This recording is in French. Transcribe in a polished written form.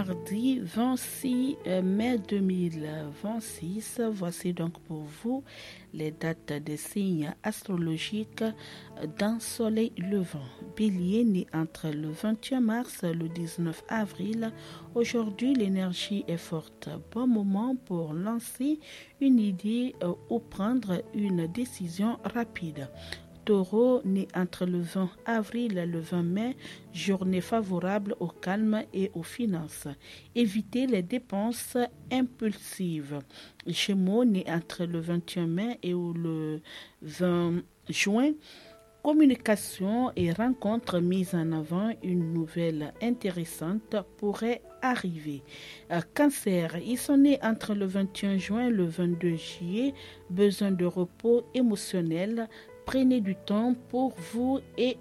Mardi 26 mai 2026, voici donc pour vous les dates des signes astrologiques d'un soleil levant. Bélier né entre le 21 mars et le 19 avril. Aujourd'hui, l'énergie est forte. Bon moment pour lancer une idée ou prendre une décision rapide. Taureau, né entre le 20 avril et le 20 mai, journée favorable au calme et aux finances. Évitez les dépenses impulsives. Gémeaux, né entre le 21 mai et le 20 juin, communication et rencontres mises en avant, une nouvelle intéressante pourrait arriver. Cancer, ils sont nés entre le 21 juin et le 22 juillet, besoin de repos émotionnel. Prenez du temps pour vous et